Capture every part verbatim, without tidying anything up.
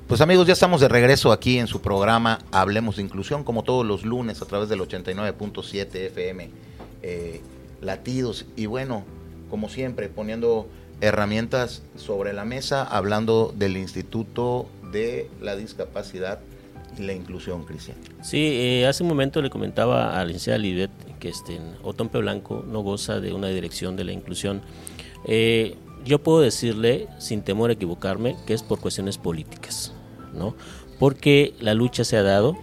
Pues amigos, ya estamos de regreso aquí en su programa Hablemos de Inclusión, como todos los lunes a través del ochenta y nueve punto siete F M eh, Latidos. Y bueno, como siempre, poniendo herramientas sobre la mesa, hablando del Instituto de la Discapacidad y la Inclusión, Cristian. Sí, eh, hace un momento le comentaba a la licenciada Lisbeth que este, Otompe Blanco no goza de una dirección de la inclusión. Eh, yo puedo decirle, sin temor a equivocarme, que es por cuestiones políticas, ¿no? Porque la lucha se ha dado,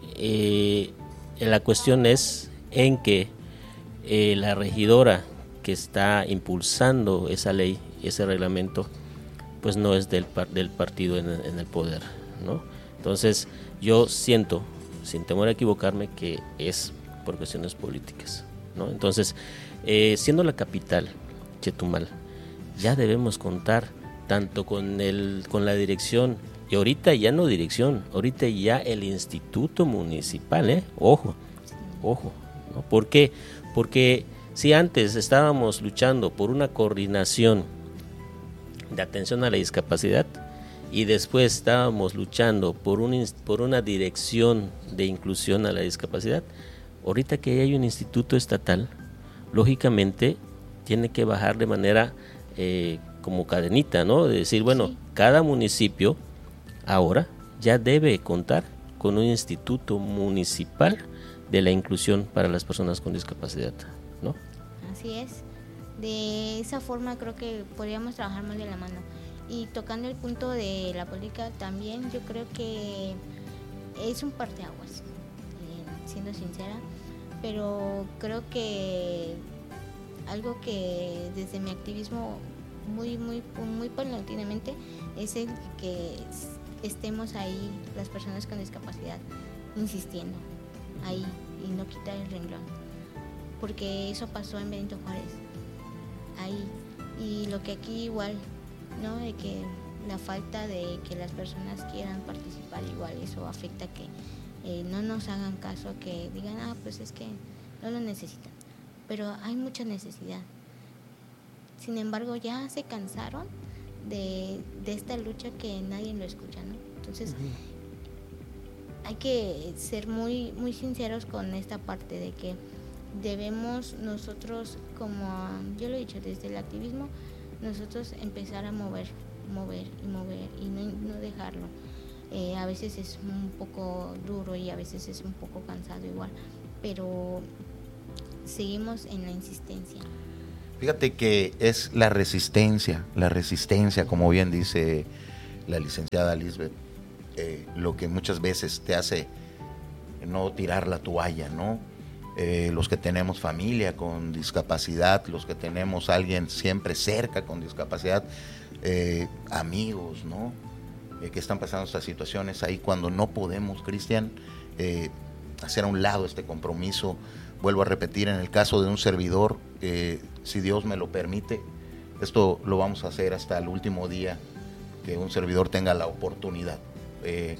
eh, la cuestión es en que eh, la regidora que está impulsando esa ley, ese reglamento, pues no es del, par, del partido en, en el poder, ¿no? Entonces yo siento, sin temor a equivocarme, que es por cuestiones políticas, ¿no? Entonces, eh, siendo la capital, Chetumal, ya debemos contar tanto con el con la dirección, y ahorita ya no dirección, ahorita ya el instituto municipal, ¿eh? Ojo, ojo, ¿no? ¿Por qué? Porque si antes estábamos luchando por una coordinación de atención a la discapacidad y después estábamos luchando por, un, por una dirección de inclusión a la discapacidad, ahorita que hay un instituto estatal, lógicamente tiene que bajar de manera eh, como cadenita, ¿no? De decir, bueno, sí. Cada municipio ahora ya debe contar con un instituto municipal de la inclusión para las personas con discapacidad, ¿no? Así es. De esa forma creo que podríamos trabajar más de la mano. Y tocando el punto de la política también, yo creo que es un parteaguas, eh, siendo sincera, pero creo que algo que desde mi activismo muy, muy, muy paulatinamente es el que estemos ahí las personas con discapacidad insistiendo ahí y no quitar el renglón, porque eso pasó en Benito Juárez ahí, y lo que aquí igual, ¿no? De que la falta de que las personas quieran participar, igual eso afecta que eh, no nos hagan caso, que digan, ah, pues es que no lo necesitan, pero hay mucha necesidad. Sin embargo, ya se cansaron de, de esta lucha que nadie lo escucha, ¿no? Entonces, uh-huh. hay que ser muy, muy sinceros con esta parte de que debemos nosotros, como yo lo he dicho, desde el activismo, nosotros empezar a mover, mover y mover y no, no dejarlo. Eh, a veces es un poco duro y a veces es un poco cansado igual, pero seguimos en la insistencia. Fíjate que es la resistencia, la resistencia, como bien dice la licenciada Lisbeth, eh, lo que muchas veces te hace no tirar la toalla, ¿no? Eh, los que tenemos familia con discapacidad, los que tenemos a alguien siempre cerca con discapacidad, eh, amigos, ¿no? Eh, que están pasando estas situaciones ahí cuando no podemos, Cristian, eh, hacer a un lado este compromiso. Vuelvo a repetir, en el caso de un servidor, eh, si Dios me lo permite, esto lo vamos a hacer hasta el último día que un servidor tenga la oportunidad. Eh,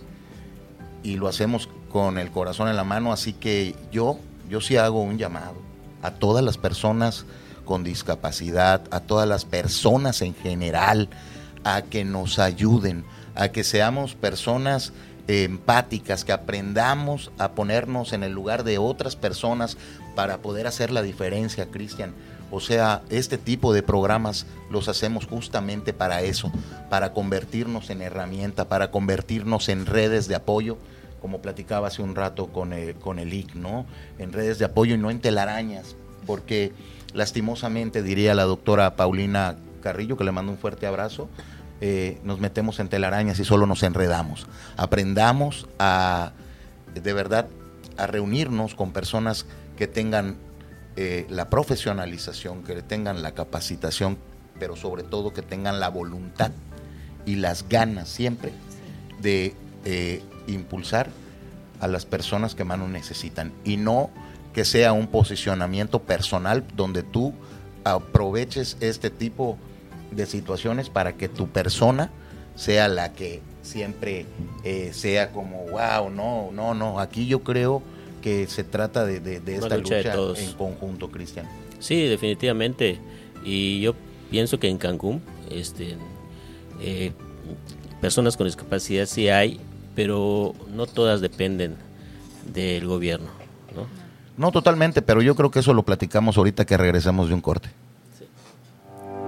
y lo hacemos con el corazón en la mano, así que yo, yo sí hago un llamado a todas las personas con discapacidad, a todas las personas en general, a que nos ayuden, a que seamos personas empáticas, que aprendamos a ponernos en el lugar de otras personas para poder hacer la diferencia, Cristian. O sea, este tipo de programas los hacemos justamente para eso, para convertirnos en herramienta, para convertirnos en redes de apoyo, como platicaba hace un rato con el, con el I C, ¿no? En redes de apoyo y no en telarañas, porque lastimosamente, diría la doctora Paulina Carrillo, que le mando un fuerte abrazo, Eh, nos metemos en telarañas y solo nos enredamos. Aprendamos a, de verdad, a reunirnos con personas que tengan eh, la profesionalización, que tengan la capacitación, pero sobre todo que tengan la voluntad y las ganas siempre de eh, impulsar a las personas que más lo necesitan, y no que sea un posicionamiento personal donde tú aproveches este tipo de situaciones para que tu persona sea la que siempre eh, sea como wow, no, no, no, aquí yo creo que se trata de, de, de esta lucha, lucha de en conjunto, Cristian. Sí, definitivamente, y yo pienso que en Cancún este, eh, personas con discapacidad sí hay, pero no todas dependen del gobierno, ¿no? No totalmente, pero yo creo que eso lo platicamos ahorita que regresamos de un corte.